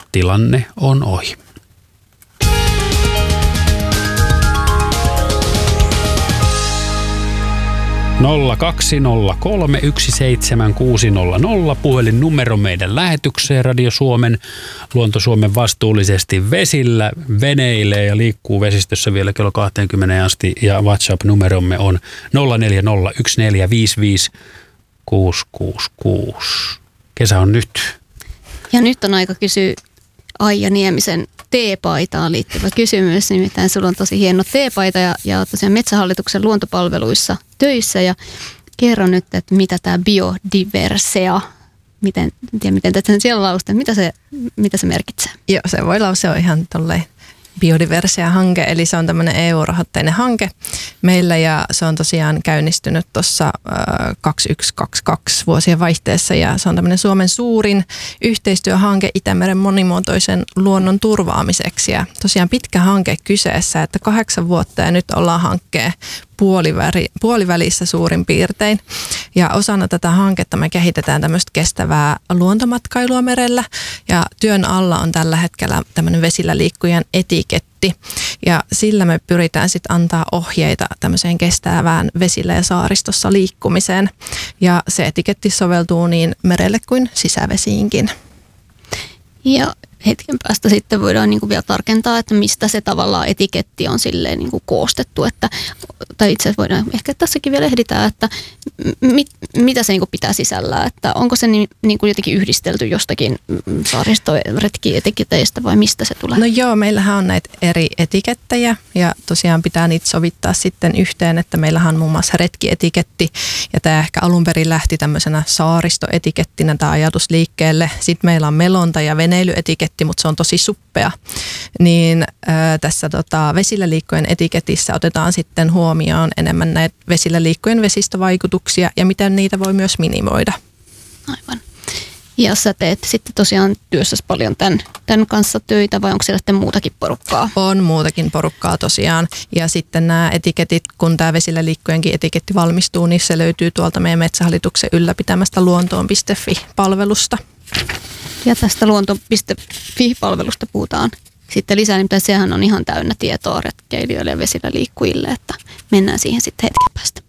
tilanne on ohi. Nolla 203 17600 puhelinnumero meidän lähetykseen. Radio Suomen, Luonto Suomen vastuullisesti vesillä veneilee ja liikkuu vesistössä vielä kello 20 asti. Ja WhatsApp-numeromme on 0401455666. Kesä on nyt. Ja nyt on aika kysyä Aija Niemisen teepaitaan liittyvä kysymys. Nimittäin sulla on tosi hieno teepaita ja tosiaan Metsähallituksen luontopalveluissa töissä. Ja kerro nyt, että mitä tämä biodiversea, miten tätä siellä lausutaan, mitä se merkitsee? Joo, se voi lausua ihan tolleen biodiversea-hanke, eli se on tämmöinen EU-rahoitteinen hanke meillä ja se on tosiaan käynnistynyt tuossa 2122 vuosien vaihteessa ja se on tämmöinen Suomen suurin yhteistyöhanke Itämeren monimuotoisen luonnon turvaamiseksi ja tosiaan pitkä hanke kyseessä, että 8 vuotta ja nyt ollaan hankkeen puolivälissä suurin piirtein. Ja osana tätä hanketta me kehitetään tämmöistä kestävää luontomatkailua merellä ja työn alla on tällä hetkellä tämmöinen vesillä liikkujan etiketti. Ja sillä me pyritään sitten antaa ohjeita tämmöiseen kestävään vesillä ja saaristossa liikkumiseen. Ja se etiketti soveltuu niin merelle kuin sisävesiinkin. Ja hetken päästä sitten voidaan niin kuin vielä tarkentaa, että mistä se tavallaan etiketti on silleen niin kuin koostettu. Tai itse asiassa voidaan ehkä tässäkin vielä ehditään, että mitä se niin kuin pitää sisällään. Että onko se niin kuin jotenkin yhdistelty jostakin saaristoretkietiketeistä vai mistä se tulee? No joo, meillähän on näitä eri etikettejä ja tosiaan pitää niitä sovittaa sitten yhteen, että meillähän on muun muassa retkietiketti ja tämä ehkä alun perin lähti tämmöisenä saaristoetikettinä tämä ajatus liikkeelle. Sitten meillä on melonta ja veneilyetiketti, mutta se on tosi suppea, niin tässä vesillä liikkujen etiketissä otetaan sitten huomioon enemmän näitä vesillä liikkujen vesistövaikutuksia ja miten niitä voi myös minimoida. Aivan. Ja sä teet sitten tosiaan työssäsi paljon tämän kanssa töitä vai onko siellä sitten muutakin porukkaa? On muutakin porukkaa tosiaan ja sitten nämä etiketit, kun tämä vesillä liikkujenkin etiketti valmistuu, niin se löytyy tuolta meidän Metsähallituksen ylläpitämästä luontoon.fi-palvelusta. Ja tästä luonto.fi-palvelusta puhutaan sitten lisää, niin sehän on ihan täynnä tietoa retkeilijöille ja vesillä liikkujille, että mennään siihen sitten hetken päästä.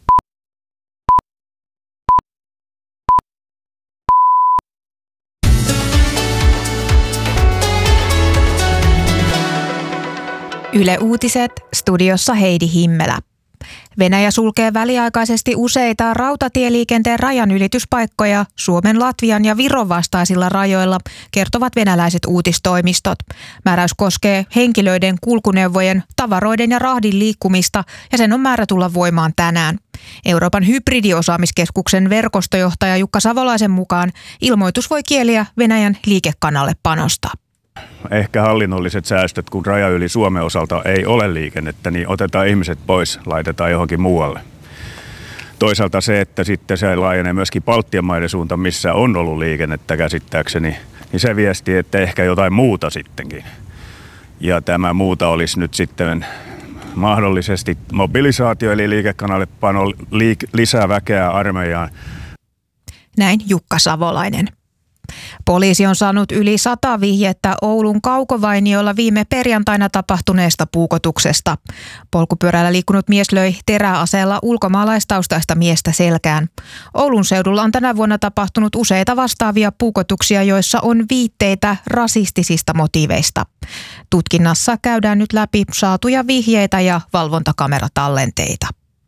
Yle Uutiset, studiossa Heidi Himmelä. Venäjä sulkee väliaikaisesti useita rautatieliikenteen rajanylityspaikkoja Suomen, Latvian ja Viron vastaisilla rajoilla, kertovat venäläiset uutistoimistot. Määräys koskee henkilöiden, kulkuneuvojen, tavaroiden ja rahdin liikkumista ja sen on määrä tulla voimaan tänään. Euroopan hybridiosaamiskeskuksen verkostojohtaja Jukka Savolaisen mukaan ilmoitus voi kieliä Venäjän liikekannallepanosta. Ehkä hallinnolliset säästöt, kun raja yli Suomen osalta ei ole liikennettä, niin otetaan ihmiset pois, laitetaan johonkin muualle. Toisaalta se, että sitten se laajenee myöskin Baltian maiden suuntaan, missä on ollut liikennettä käsittääkseni, niin se viesti, että ehkä jotain muuta sittenkin. Ja tämä muuta olisi nyt sitten mahdollisesti mobilisaatio, eli liikekannallepano lisää väkeä armeijaan. Näin Jukka Savolainen. Poliisi on saanut yli 100 vihjettä Oulun Kaukovainiolla viime perjantaina tapahtuneesta puukotuksesta. Polkupyörällä liikkunut mies löi teräaseella ulkomaalaistaustaista miestä selkään. Oulun seudulla on tänä vuonna tapahtunut useita vastaavia puukotuksia, joissa on viitteitä rasistisista motiiveista. Tutkinnassa käydään nyt läpi saatuja vihjeitä ja valvontakameratallenteita.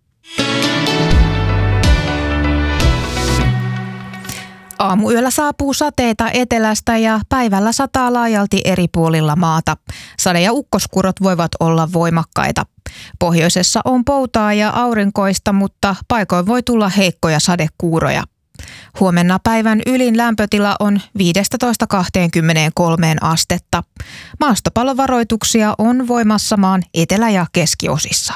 Aamuyöllä saapuu sateita etelästä ja päivällä sataa laajalti eri puolilla maata. Sade- ja ukkoskurot voivat olla voimakkaita. Pohjoisessa on poutaa ja aurinkoista, mutta paikoin voi tulla heikkoja sadekuuroja. Huomenna päivän ylin lämpötila on 15–23 astetta. Maastopallovaroituksia on voimassa maan etelä- ja keskiosissa.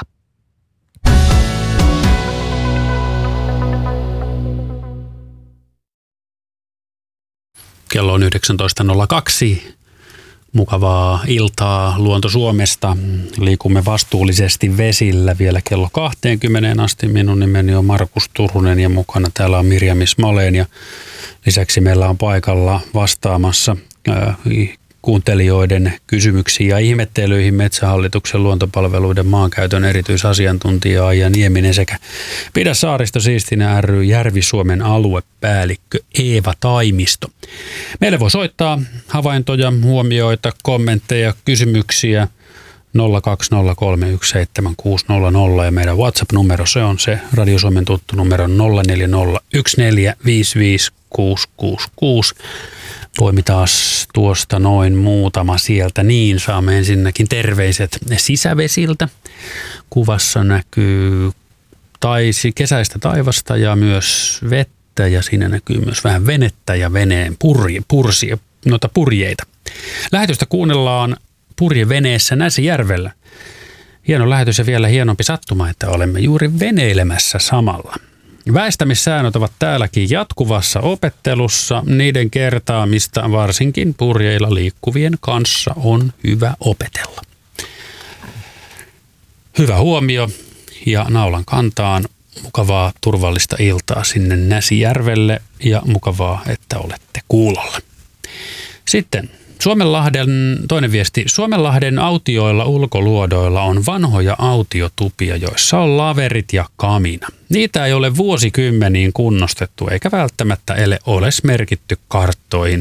Kello on 19.02. Mukavaa iltaa Luonto Suomesta. Liikumme vastuullisesti vesillä vielä kello 20 asti. Minun nimeni on Markus Turunen ja mukana täällä on Mirjam Ismoleen. Ja lisäksi meillä on paikalla vastaamassa kuuntelijoiden kysymyksiin ja ihmettelyihin Metsähallituksen luontopalveluiden maankäytön erityisasiantuntija Aija Nieminen sekä Pidä saaristo siistinä ry Järvi-Suomen aluepäällikkö Eeva Taimisto. Meille voi soittaa havaintoja, huomioita, kommentteja, kysymyksiä 020317600 ja meidän WhatsApp-numero, se on se Radio Suomen tuttu numero 0401455666. Poimitaan tuosta noin muutama sieltä. Niin, saamme ensinnäkin terveiset sisävesiltä. Kuvassa näkyy kesäistä taivasta ja myös vettä ja siinä näkyy myös vähän venettä ja veneen purjeita. Lähetystä kuunnellaan purjeveneessä Näsijärvellä. Hieno lähetys ja vielä hienompi sattuma, että olemme juuri veneilemässä samalla. Väistämissäännöt ovat täälläkin jatkuvassa opettelussa. Niiden kertaamista varsinkin purjeilla liikkuvien kanssa on hyvä opetella. Hyvä huomio ja naulan kantaan. Mukavaa turvallista iltaa sinne Näsijärvelle ja mukavaa, että olette kuulolla. Sitten toinen viesti. Suomenlahden autioilla ulkoluodoilla on vanhoja autiotupia, joissa on laverit ja kamina. Niitä ei ole vuosikymmeniin kunnostettu eikä välttämättä ole merkitty karttoihin.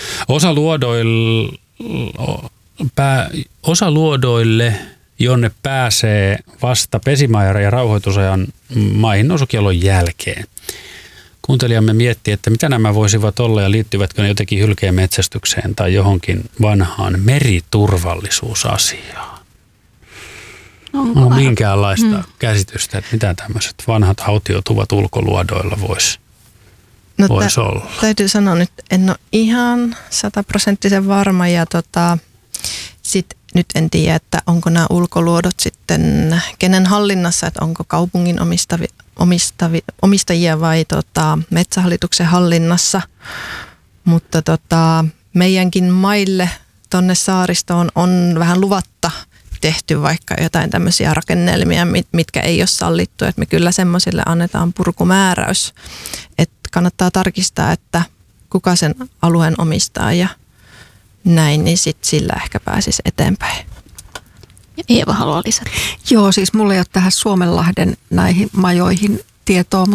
Osa luodoille, jonne pääsee vasta pesimäärä ja rauhoitusajan maihin nousukielon jälkeen. Kuuntelijamme miettii, että mitä nämä voisivat olla ja liittyvätkö ne jotenkin hylkeen metsästykseen tai johonkin vanhaan meriturvallisuusasiaan. Onko minkäänlaista käsitystä, että mitä tämmöiset vanhat autiotuvat ulkoluodoilla voisi olla? Täytyy sanoa nyt, en ole ihan 100% varma ja nyt en tiedä, että onko nämä ulkoluodot sitten kenen hallinnassa, että onko kaupungin omistajia vai Metsähallituksen hallinnassa, mutta meidänkin maille tonne saaristoon on vähän luvatta tehty vaikka jotain tämmöisiä rakennelmia, mitkä ei ole sallittu, että me kyllä semmoisille annetaan purkumääräys, että kannattaa tarkistaa, että kuka sen alueen omistaa ja näin, niin sitten sillä ehkä pääsisi eteenpäin. Eeva haluaa lisätä. Joo, siis mulla ei ole tähän Suomenlahden näihin majoihin tietoa,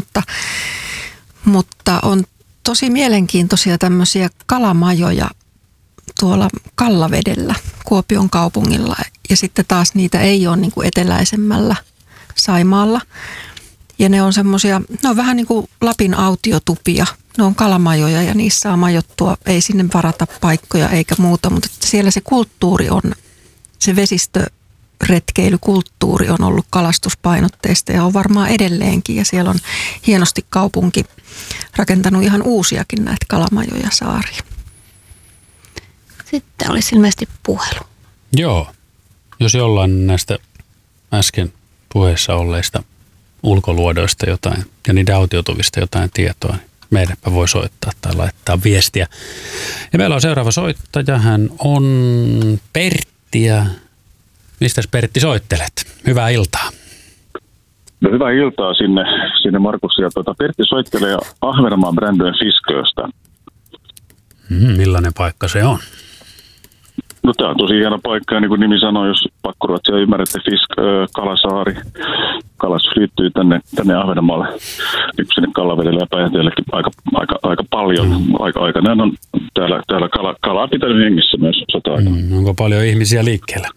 mutta on tosi mielenkiintoisia tämmöisiä kalamajoja tuolla Kallavedellä Kuopion kaupungilla. Ja sitten taas niitä ei ole niin kuin eteläisemmällä Saimaalla. Ja ne on semmoisia, ne on vähän niin kuin Lapin autiotupia. Ne on kalamajoja ja niissä saa majoittua, ei sinne varata paikkoja eikä muuta, mutta siellä se kulttuuri on, se vesistöretkeilykulttuuri on ollut kalastuspainotteista ja on varmaan edelleenkin. Ja siellä on hienosti kaupunki rakentanut ihan uusiakin näitä kalamajoja saariin. Sitten olisi ilmeisesti puhelu. Joo, jos jollain näistä äsken puheessa olleista ulkoluodoista jotain ja niiden autiotuvista jotain tietoa, niin meidäpä voi soittaa tai laittaa viestiä. Ja meillä on seuraava soittaja, hän on Pertti. Ja mistäs Pertti soittelet? Hyvää iltaa. No, hyvää iltaa sinne Markus. Ja Pertti soittelee Ahvenanmaan Brandön Fiskööstä. Millainen paikka se on? No, tämä on tosi hieno paikka ja niin kuin nimi sanoo, jos pakkoruotsia ymmärrätte, Kalasaari. Kalastus liittyy tänne Ahvenanmaalle, niin sinne Kallavedelle ja Päijänteellekin aika paljon. Aikanaan on täällä kalaa pitänyt hengissä myös sota-aikana. Onko paljon ihmisiä liikkeellä?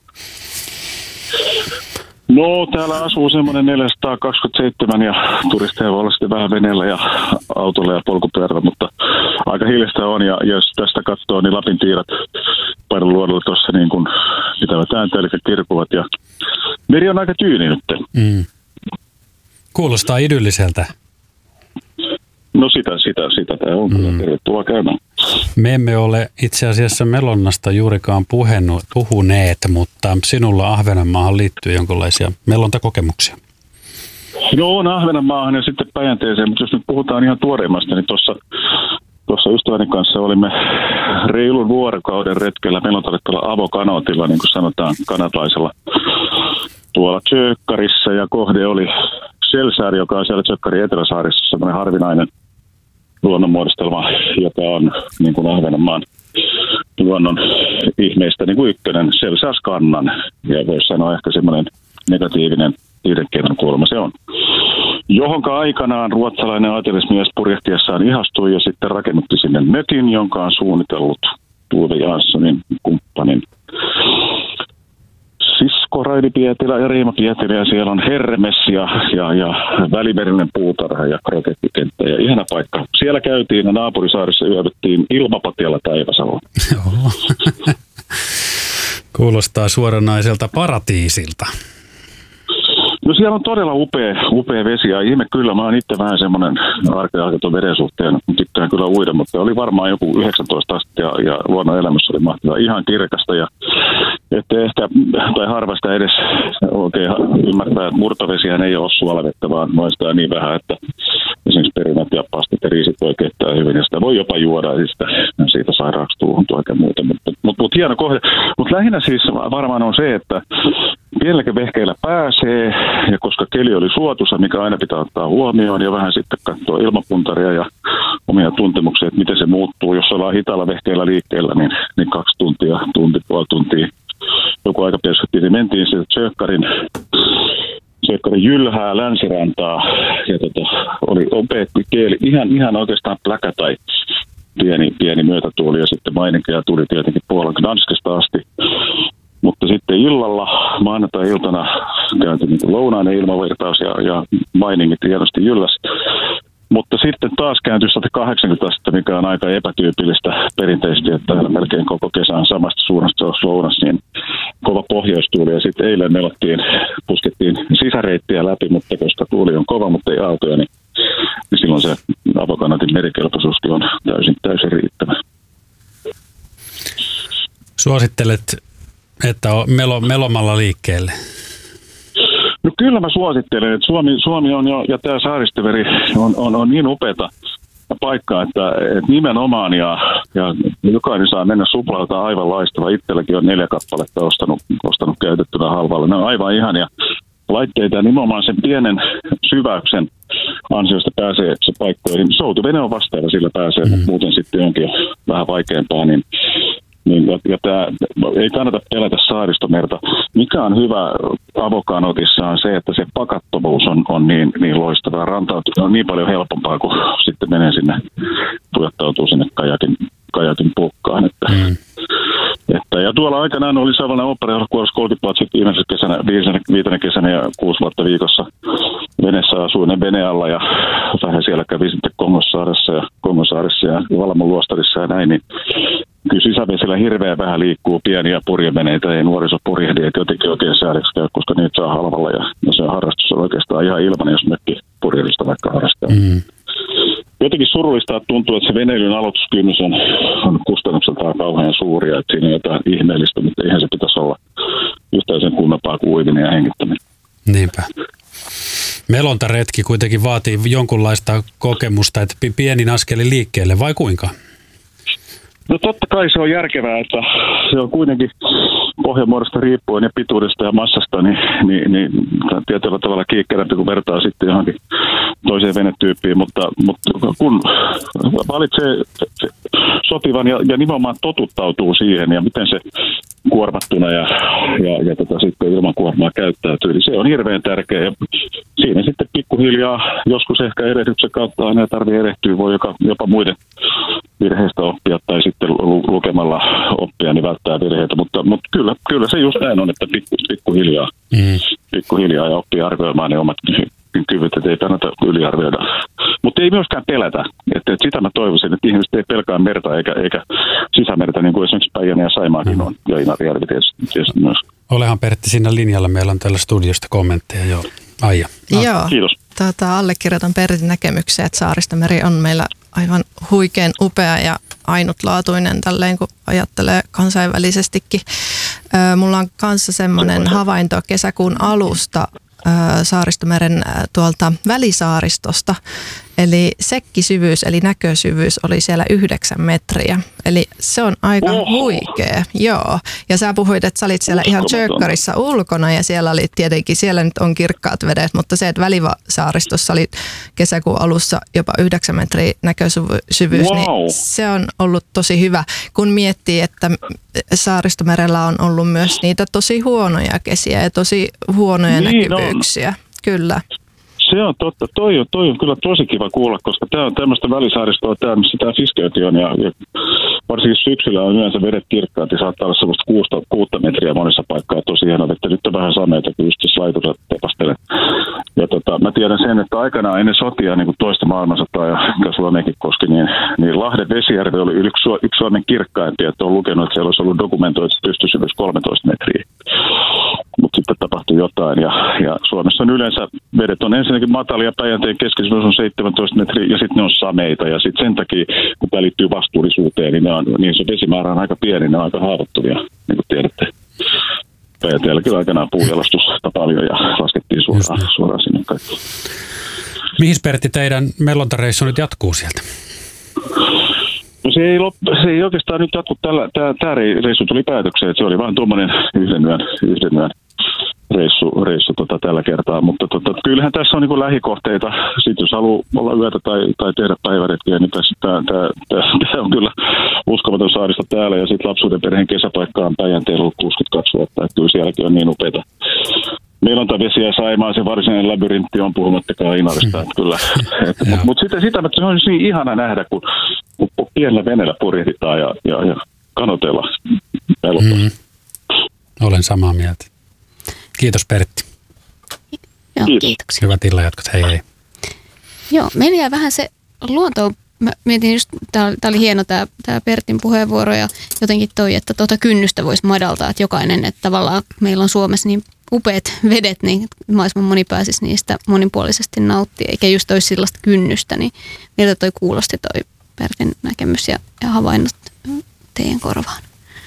No, täällä asuu semmoinen 427 ja turisteja voi olla sitten vähän veneellä ja autolla ja polkupyörällä, mutta aika hiljaista on. Ja jos tästä katsoo, niin Lapin tiirat Paidanluodolla tuossa niin kuin pitävät ääntä, eli kirkuvat ja meri on aika tyyni nyt. Kuulostaa idylliseltä. No sitä tämä on kyllä. Tervetuloa käymään. Me emme ole itse asiassa melonnasta juurikaan puhuneet, mutta sinulla Ahvenanmaahan liittyy jonkinlaisia melontakokemuksia. Joo, on Ahvenanmaahan ja sitten Päijänteeseen, mutta jos nyt puhutaan ihan tuoreimmasta, niin tuossa ystäväni kanssa olimme reilun vuorokauden retkellä melontarettalla avokanootilla, niin kuin sanotaan kanadalaisella, tuolla Tjökkarissa, ja kohde oli Shellsaari, joka on siellä Tjökkarin Eteläsaarissa sellainen harvinainen luonnonmuodostelma, joka on niin kuin Ahvenanmaan luonnon ihmeistä niin kuin ykkönen, Selsäyskannan. Ja voisi sanoa ehkä semmoinen negatiivinen tiedekeinon kulma se on. Johonka aikanaan ruotsalainen aatelismies purjehtiessaan ihastui ja sitten rakennutti sinne mökin, jonka on suunnitellut Tuve Janssonin kumppanin sisko Raidi Pietilä ja Riima Pietilä, ja siellä on Hermes ja välimerinen puutarha ja krokettikenttä ja ihana paikka. Siellä käytiin ja naapurisaarissa yövyttiin ilmapatjalla Taivasalla. Joo. Kuulostaa suoranaiselta paratiisilta. No siellä on todella upea vesi ja ihme kyllä. Mä oon itse vähän semmoinen arkeaikaton veden suhteen. Tykkään kyllä uida, mutta oli varmaan joku 19 astetta ja luonnon elämässä oli mahtavaa. Ihan kirkasta ja ettei ehkä, tai harvasta edes oikein ymmärtää, että murtovesihän ei ole suolavettä, vaan maistaa niin vähän, että esimerkiksi perunat ja pastat ja riisit voi keittää hyvin ja sitä voi jopa juoda ja siitä sairaaksi tuuhuntua oikein muuta. Mutta hieno kohde. Mutta lähinnä siis varmaan on se, että pienelläkin vehkeillä pääsee, ja koska keli oli suotuisa, mikä aina pitää ottaa huomioon, ja vähän sitten katsoa ilmapuntaria ja omia tuntemuksia, että miten se muuttuu. Jos ollaan hitaalla vehkeillä liikkeellä, niin 2 tuntia, puoli tuntia, joku aika perspektiivi. Mentiin sitten Tsökkarin jylhää länsirantaa, ja oli upea kieli, ihan oikeastaan pläkä tai pieni myötätuuli, ja sitten Maininkeä tuli tietenkin Puolan Gdanskista asti. Mutta sitten illalla, maanantai-iltana käytiin niin lounainen ilmavirtaus ja Mainingit hienosti jylläs. Mutta sitten taas kääntyi 180 astetta, mikä on aika epätyypillistä perinteisesti, että täällä melkein koko kesä on samasta suunnasta lounas, niin kova pohjoistuuli. Ja sitten eilen puskettiin sisäreittiä läpi, mutta koska tuuli on kova, mutta ei autoja, niin silloin se avokanaatin merikelpoisuuskin on täysin riittävä. Suosittelet, että on melomalla liikkeelle? No kyllä mä suosittelen, että Suomi on jo, ja tämä Saaristomeri on niin upeata paikkaa, että nimenomaan ja jokainen saa mennä suplautaan aivan laistava. Itselläkin on 4 kappaletta ostanut käytettynä halvalla. Ne on aivan ihania laitteita ja nimenomaan sen pienen syväyksen ansiosta pääsee se paikkoihin. Soutuvene on vastaava, sillä pääsee, mutta muuten sitten onkin vähän vaikeampaa, ja tämä ei kannata pelätä Saaristomerta. Mikä on hyvä avokanotissa on se, että se pakattomuus on niin loistavaa. Rantautuminen on niin paljon helpompaa, kun sitten menee sinne, pujottautuu sinne kajakin pukkaan. Ja tuolla aikanaan oli Savonlinnan oopperajuhlakuorossa 30 vuotta sitten viitenä kesänä ja 6 vuotta viikossa veneessä asuin vene alla ja vähän siellä kävi sitten Kongosaaressa ja Valamon luostarissa ja näin, niin kyllä sisävesillä hirveän vähän liikkuu pieniä purjeveneitä, ei nuoriso purjehdi, eikä jotenkin oikein säädöksi käy, koska niitä saa halvalla ja se harrastus on oikeastaan ihan ilman, jos mökki purjehdista vaikka harrastaa. Jotenkin surullista tuntuu, että se veneilyn aloituskynnys on kustannukseltaan kauhean suuria, että siinä on jotain ihmeellistä, mutta eihän se pitäisi olla yhtään sen kummempaa kuin uiminen ja hengittäminen. Niinpä. Melontaretki kuitenkin vaatii jonkunlaista kokemusta, että pienin askelin liikkeelle, vai kuinka? No totta kai se on järkevää, että se on kuitenkin pohjamuodosta riippuen ja pituudesta ja massasta, niin tietyllä tavalla kiikkerämpi, kun vertaa sitten johonkin toiseen venetyyppiin, mutta kun valitsee sopivan ja nimenomaan totuttautuu siihen ja miten se kuormattuna ja sitten ilman kuormaa käyttäytyy, niin se on hirveän tärkeä. Ja siinä sitten pikkuhiljaa, joskus ehkä erehdyksen kautta aina tarvitsee erehtyä, voi jopa muiden virheistä oppia tai sitten lukemalla oppia, niin välttää virheitä, mutta kyllä se just näin on, että pikkuhiljaa ja oppii arvioimaan ne omat kyvyt, että ei kannata yliarvioida. Mutta ei myöskään pelätä, että sitä mä toivoisin, että ihmiset ei pelkää merta eikä sisämerta, niin kuin esimerkiksi Päijänne ja Saimaakin on, ja Inarijärvi tietysti myös. Olehan Pertti siinä linjalla, meillä on täällä studiosta kommentteja, joo. Aija. Joo, kiitos. Allekirjoitan Pertin näkemykseen, että Saaristomeri on meillä aivan huikean upea ja ainutlaatuinen tälleen, kun ajattelee kansainvälisestikin. Mulla on kanssa semmoinen havainto kesäkuun alusta Saaristomeren tuolta Välisaaristosta. Eli sekkisyvyys, eli näkösyvyys oli siellä 9 metriä. Eli se on aika huikea. Joo. Ja sä puhuit, että sä olit siellä ihan Tjökkarissa ulkona ja siellä oli tietenkin, siellä nyt on kirkkaat vedet, mutta se, että Välisaaristossa oli kesäkuun alussa jopa 9 metriä näkösyvyys, niin se on ollut tosi hyvä. Kun miettii, että Saaristomerellä on ollut myös niitä tosi huonoja kesiä ja tosi huonoja näkyvyyksiä. Kyllä. Se on totta. Toi on kyllä tosi kiva kuulla, koska tämä on tämmöistä välisaaristoa, missä tämä fiskeytyi on. Ja varsinkin syksyllä on yleensä vedet kirkkaat ja saattaa olla sellaista 6 metriä monessa paikkaa. Ja tosi hienoa, että nyt on vähän sameita, kun just tässä laitussa tepastelen. Ja mä tiedän sen, että aikanaan ennen sotia, niin kuin toista maailmansotaa ja Suomeenkin koski, niin Lahden Vesijärvi oli yksi Suomen kirkkaimpia. Että on lukenut, että siellä olisi ollut dokumentoitu pystysyvyys 13 metriä. Mutta sitten tapahtui jotain ja Suomessa on yleensä vedet on ensinnäkin matalia, Päijänteen keskisyvyys on 17 metriä ja sitten ne on sameita ja sitten sen takia, kun tämä liittyy vastuullisuuteen, niin se vesimäärä on aika pieni, ne on aika haavoittuvia, niin kuin tiedätte. Päijänteelläkin aikanaan puujalostusta paljon ja laskettiin suoraan sinne kaikki. Mihin Pertti teidän mellontareissu nyt jatkuu sieltä? No se ei oikeastaan nyt jatku. Tämä reissu tuli päätökseen, että se oli vain tuommoinen yhden yön reissu tällä kertaa, mutta kyllähän tässä on niin kuin lähikohteita. Sitten jos haluaa olla yötä tai tehdä päiväretkiä, niin tämä on kyllä uskomaton saaristo täällä ja sitten lapsuuden perheen kesäpaikka on Päijänteellä ollut 62 vuotta, että kyllä sielläkin on niin upeita. Meillä on tämä vesi ja Saimaa, se varsinainen labyrintti on puhumattakaan Inarista, kyllä. Mutta sitä se on niin ihana nähdä, kun pienellä veneellä purjehditaan ja kanotellaan. Olen samaa mieltä. Kiitos Pertti. Joo, kiitoksia. Hyvät illanjatkot, hei hei. Joo, meillä jää vähän se luontoon. Mä mietin just, tää oli hieno tää Pertin puheenvuoro ja jotenkin toi, että kynnystä voisi madaltaa, että jokainen, että tavallaan meillä on Suomessa niin upeat vedet, niin mahdollisimman moni pääsisi niistä monipuolisesti nauttia, eikä just olisi sellaista kynnystä, niin miltä toi kuulosti toi Pertin näkemys ja havainnot teidän korvaan?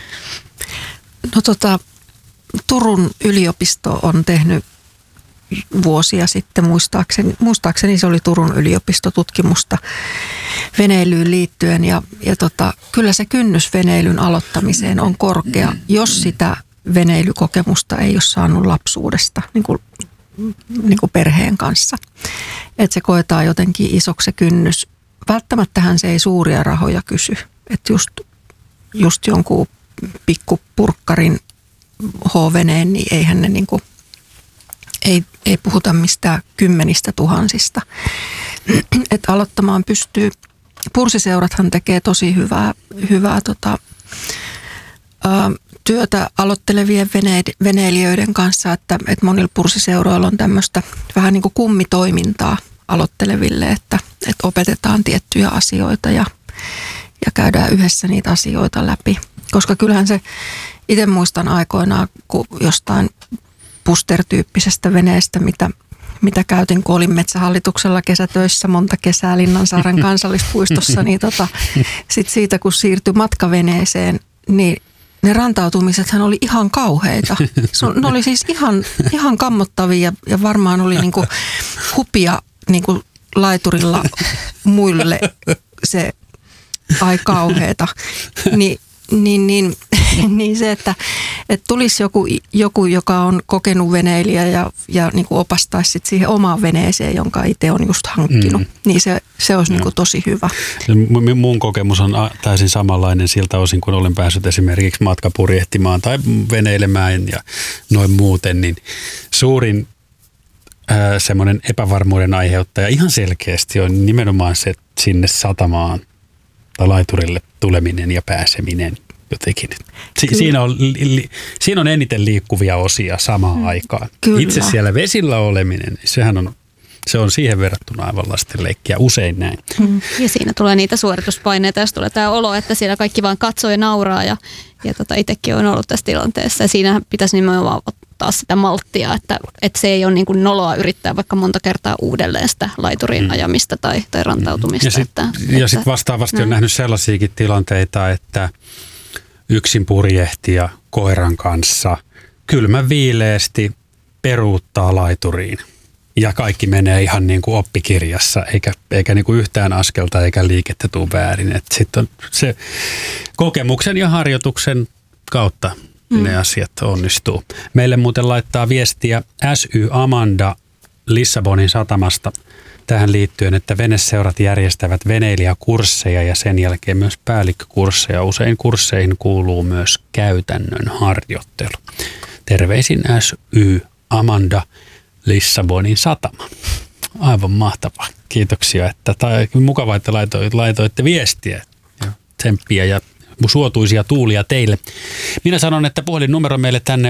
No Turun yliopisto on tehnyt vuosia sitten, muistaakseni se oli Turun yliopistotutkimusta veneilyyn liittyen ja kyllä se kynnys veneilyn aloittamiseen on korkea, jos sitä veneilykokemusta ei ole saanut lapsuudesta niin kuin perheen kanssa. Että se koetaan jotenkin isoksi se kynnys. Välttämättähän se ei suuria rahoja kysy, että just jonkun pikkupurkkarin H-veneen, niin eihän ne niinku, ei puhuta mistään 10 000. Että aloittamaan pystyy. Pursiseurathan tekee tosi hyvää työtä aloittelevien veneilijöiden kanssa, että monilla pursiseuroilla on tämmöistä vähän niin kuin kummitoimintaa aloitteleville, että opetetaan tiettyjä asioita ja käydään yhdessä niitä asioita läpi. Koska kyllähän se, itse muistan aikoinaan, kun jostain Puster-tyyppisestä veneestä, mitä käytin, kun olin Metsähallituksella kesätöissä monta kesää Linnansaaren kansallispuistossa, niin sit siitä kun siirtyi matkaveneeseen, niin ne rantautumisethan oli ihan kauheita. Ne oli siis ihan kammottavia ja varmaan oli niinku hupia niinku laiturilla muille se ai kauheeta. Niin se, että tulisi joku, joka on kokenut veneilijä ja niin kuin opastaisi sit siihen omaan veneeseen, jonka itse on just hankkinut, niin se olisi niin kuin tosi hyvä. Mun kokemus on täysin samanlainen siltä osin, kun olen päässyt esimerkiksi matkapurjehtimaan tai veneilemään ja noin muuten, niin suurin semmoinen epävarmuuden aiheuttaja ihan selkeästi on nimenomaan se sinne satamaan tai laiturille tuleminen ja pääseminen jotenkin. Siinä on eniten liikkuvia osia samaan aikaan. Kyllä. Itse siellä vesillä oleminen, se on siihen verrattuna aivan lastenleikkiä, usein näin. Ja siinä tulee niitä suorituspaineita, jos tulee tämä olo, että siellä kaikki vaan katsoo ja nauraa ja itsekin on ollut tässä tilanteessa. Ja siinähän pitäisi nimenomaan ottaa sitä malttia, että se ei ole niin kuin noloa yrittää vaikka monta kertaa uudelleen sitä laiturin ajamista tai rantautumista. Ja sitten vastaavasti on nähnyt sellaisiakin tilanteita, että yksin purjehtija koiran kanssa kylmän viileästi peruuttaa laituriin. Ja kaikki menee ihan niin kuin oppikirjassa, eikä niin kuin yhtään askelta eikä liikettä tule väärin. Sitten on se kokemuksen ja harjoituksen kautta ne asiat onnistuu. Meille muuten laittaa viestiä SY Amanda Lissabonin satamasta tähän liittyen, että veneseurat järjestävät veneilijäkursseja ja sen jälkeen myös päällikkökursseja. Usein kursseihin kuuluu myös käytännön harjoittelu. Terveisin SY Amanda Lissabonin satama. Aivan mahtavaa. Kiitoksia. Mukavaa, että laitoitte viestiä ja tsemppiä ja suotuisia tuulia teille. Minä sanon, että puhelinnumero meille tänne